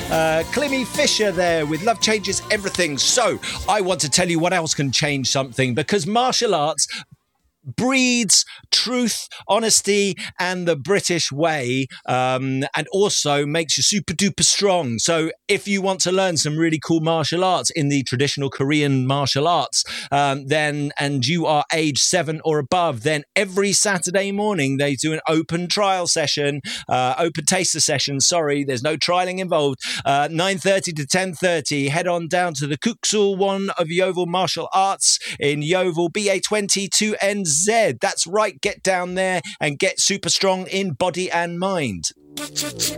Climmy Fisher there with Love Changes Everything. So I want to tell you what else can change something, because martial arts breeds truth, honesty, and the British way, and also makes you super duper strong. So if you want to learn some really cool martial arts in the traditional Korean martial arts, and you are age 7 or above, then every Saturday morning they do an open trial session, open taster session. Sorry, there's no trialing involved. 9:30 to 10:30. Head on down to the Kuksal one of Yeovil Martial Arts in Yeovil, BA20 2NZ. That's right. Get down there and get super strong in body and mind.